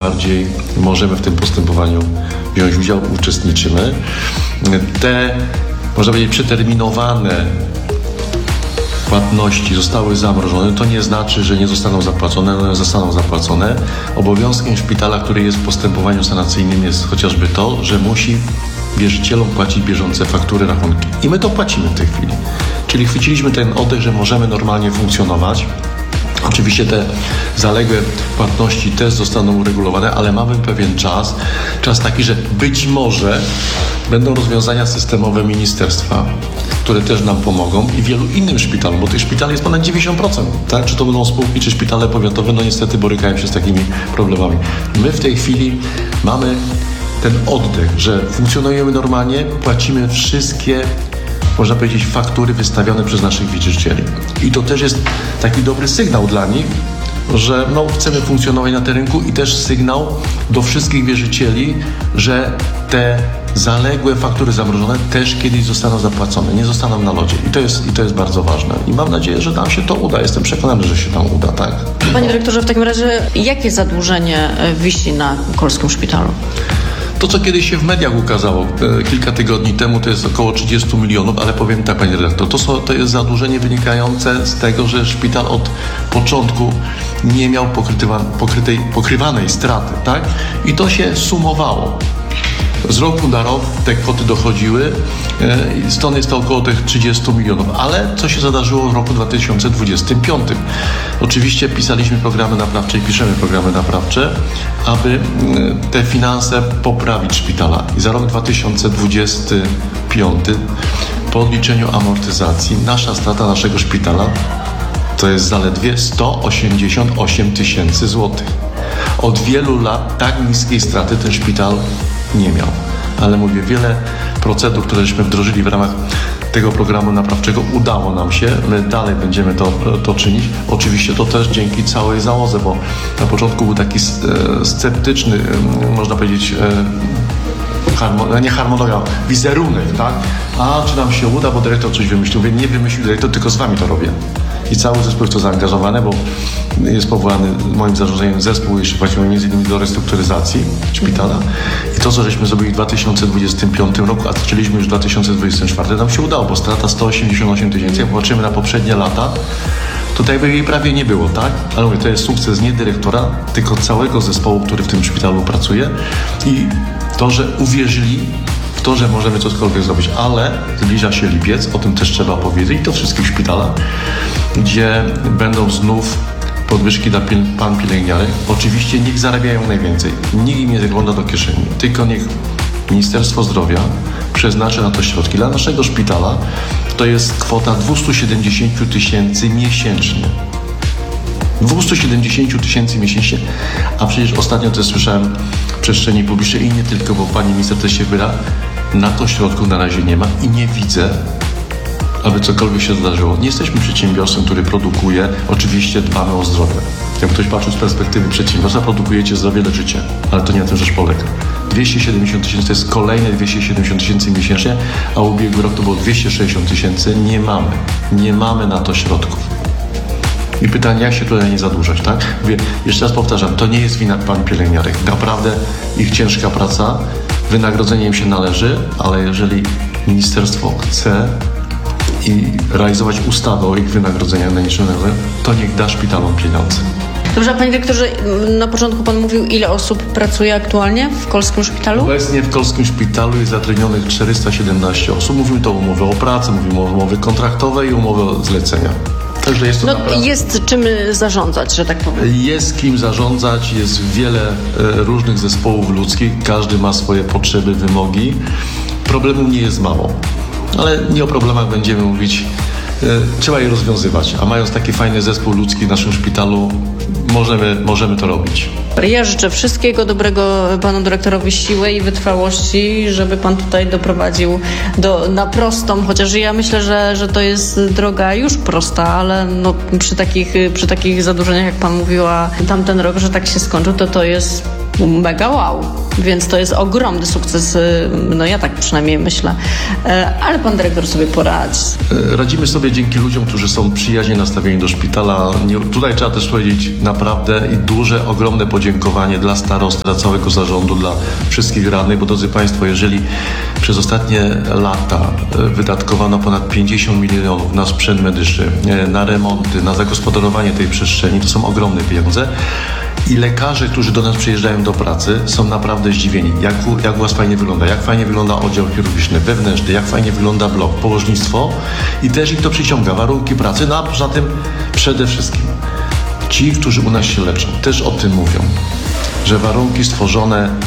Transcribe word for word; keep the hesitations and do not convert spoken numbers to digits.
najbardziej możemy w tym postępowaniu wziąć udział, uczestniczymy. Te, można powiedzieć, przeterminowane płatności zostały zamrożone, to nie znaczy, że nie zostaną zapłacone, one zostaną zapłacone. Obowiązkiem szpitala, który jest w postępowaniu sanacyjnym, jest chociażby to, że musi wierzycielom płacić bieżące faktury, rachunki. I my to płacimy w tej chwili. Czyli chwyciliśmy ten oddech, że możemy normalnie funkcjonować. Oczywiście te zaległe płatności też zostaną uregulowane, ale mamy pewien czas, czas taki, że być może będą rozwiązania systemowe ministerstwa, które też nam pomogą i wielu innym szpitalom, bo tych szpitali jest ponad dziewięćdziesiąt procent, tak? Czy to będą spółki, czy szpitale powiatowe, no niestety borykają się z takimi problemami. My w tej chwili mamy ten oddech, że funkcjonujemy normalnie, płacimy wszystkie, można powiedzieć, faktury wystawione przez naszych wierzycieli. I to też jest taki dobry sygnał dla nich, że no, chcemy funkcjonować na tym rynku i też sygnał do wszystkich wierzycieli, że te zaległe faktury zamrożone też kiedyś zostaną zapłacone, nie zostaną na lodzie. I to jest, i to jest bardzo ważne. I mam nadzieję, że nam się to uda. Jestem przekonany, że się nam uda, tak. Panie dyrektorze, w takim razie jakie zadłużenie wisi na Kolskim Szpitalu? To, co kiedyś się w mediach ukazało e, kilka tygodni temu, to jest około trzydzieści milionów, ale powiem tak, panie redaktor, to, są, to jest zadłużenie wynikające z tego, że szpital od początku nie miał pokrytej, pokrywanej straty, tak? I to się sumowało. Z roku na rok te kwoty dochodziły i e, stąd jest to około tych trzydzieści milionów. Ale co się zadarzyło w roku dwa tysiące dwudziestym piątym? Oczywiście pisaliśmy programy naprawcze i piszemy programy naprawcze, aby e, te finanse poprawić szpitala. I za rok dwa tysiące dwudziesty piąty po odliczeniu amortyzacji nasza strata naszego szpitala to jest zaledwie sto osiemdziesiąt osiem tysięcy złotych. Od wielu lat tak niskiej straty ten szpital nie miał. Ale mówię, wiele procedur, które żeśmy wdrożyli w ramach tego programu naprawczego, udało nam się. My dalej będziemy to, to czynić. Oczywiście to też dzięki całej załodze, bo na początku był taki e, sceptyczny, e, można powiedzieć, e, harmon, nie harmonogram, wizerunek, tak? A czy nam się uda, bo dyrektor coś wymyślił. Mówię, nie wymyślił dyrektor, tylko z wami to robię. I cały zespół jest to zaangażowany, bo jest powołany moim zarządzeniem zespół, jeszcze właściwie między innymi do restrukturyzacji szpitala. I to, co żeśmy zrobili w dwa tysiące dwudziestym piątym roku, a zaczęliśmy już w dwa tysiące dwudziestym czwartym, nam się udało, bo strata sto osiemdziesiąt osiem tysięcy, jak popatrzymy na poprzednie lata, tutaj by jej prawie nie było, tak? Ale mówię, to jest sukces nie dyrektora, tylko całego zespołu, który w tym szpitalu pracuje. I to, że uwierzyli w to, że możemy cokolwiek zrobić, ale zbliża się lipiec, o tym też trzeba powiedzieć, i to wszystkich szpitalach, gdzie będą znów podwyżki dla pan pielęgniarek. Oczywiście niech zarabiają najwięcej, nikt im nie zagląda do kieszeni, tylko niech Ministerstwo Zdrowia przeznaczy na to środki. Dla naszego szpitala to jest kwota dwieście siedemdziesiąt tysięcy miesięcznie. dwieście siedemdziesiąt tysięcy miesięcznie, a przecież ostatnio też słyszałem w przestrzeni publicznej i nie tylko, bo pani minister też się wyra, na to środków na razie nie ma i nie widzę, aby cokolwiek się zdarzyło. Nie jesteśmy przedsiębiorstwem, który produkuje, oczywiście dbamy o zdrowie. Jak ktoś patrzy z perspektywy przedsiębiorstwa, produkujecie zdrowie, leczycie, ale to nie na tym rzecz polega. dwieście siedemdziesiąt tysięcy to jest kolejne dwieście siedemdziesiąt tysięcy miesięcznie, a ubiegły rok to było dwieście sześćdziesiąt tysięcy. Nie mamy. Nie mamy na to środków. I pytanie, jak się tutaj nie zadłużać, tak? Mówię, jeszcze raz powtarzam, to nie jest wina pan pielęgniarek. Naprawdę ich ciężka praca, wynagrodzenie im się należy, ale jeżeli ministerstwo chce i realizować ustawę o ich wynagrodzeniach najniższym, to niech da szpitalom pieniądze. Dobrze, a panie dyrektorze, na początku pan mówił, ile osób pracuje aktualnie w Kolskim Szpitalu? Obecnie w Kolskim Szpitalu jest zatrudnionych czterysta siedemnaście osób. Mówimy to o umowy o pracę, mówimy o umowy kontraktowej i umowy o zlecenia. Także jest to no, naprawdę... jest czym zarządzać, że tak powiem. Jest kim zarządzać, jest wiele e, różnych zespołów ludzkich, każdy ma swoje potrzeby, wymogi. Problemów nie jest mało, ale nie o problemach będziemy mówić. E, trzeba je rozwiązywać, a mając taki fajny zespół ludzki w naszym szpitalu, możemy, możemy to robić. Ja życzę wszystkiego dobrego panu dyrektorowi, siły i wytrwałości, żeby pan tutaj doprowadził do, na prostą, chociaż ja myślę, że, że to jest droga już prosta, ale no, przy takich, przy takich zadłużeniach, jak pan mówiła tamten rok, że tak się skończył, to to jest mega wow. Więc to jest ogromny sukces, no ja tak przynajmniej myślę. Ale pan dyrektor sobie poradzi. Radzimy sobie dzięki ludziom, którzy są przyjaźnie nastawieni do szpitala. Nie, tutaj trzeba też powiedzieć naprawdę i duże, ogromne podziękowanie dla starosty, dla całego zarządu, dla wszystkich radnych, bo drodzy Państwo, jeżeli przez ostatnie lata wydatkowano ponad pięćdziesiąt milionów na sprzęt medyczny, na remonty, na zagospodarowanie tej przestrzeni, to są ogromne pieniądze. I lekarze, którzy do nas przyjeżdżają do pracy, są naprawdę zdziwieni, jak, jak u Was fajnie wygląda, jak fajnie wygląda oddział chirurgiczny, wewnętrzny, jak fajnie wygląda blok, położnictwo i też ich to przyciąga, warunki pracy, no a poza tym przede wszystkim ci, którzy u nas się leczą, też o tym mówią, że warunki stworzone